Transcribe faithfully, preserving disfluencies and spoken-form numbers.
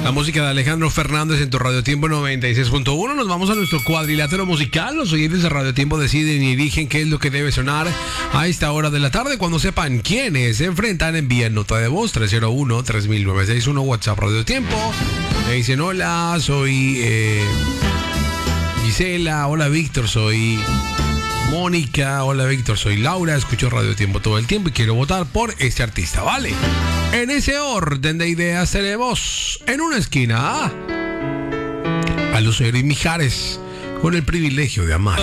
La música de Alejandro Fernández en tu Radio Tiempo noventa y seis punto uno. Nos vamos a nuestro cuadrilátero musical. Los oyentes de Radio Tiempo deciden y eligen qué es lo que debe sonar a esta hora de la tarde. Cuando sepan quiénes se enfrentan, envíen nota de voz tres cero uno, tres mil novecientos sesenta y uno, WhatsApp Radio Tiempo. Me dicen: hola, soy eh, Gisela. Hola, Víctor, soy Mónica. Hola, Víctor, soy Laura. Escucho Radio Tiempo todo el tiempo y quiero votar por este artista, ¿vale? En ese orden de ideas tenemos en una esquina a Lucero y Mijares, con El privilegio de amar.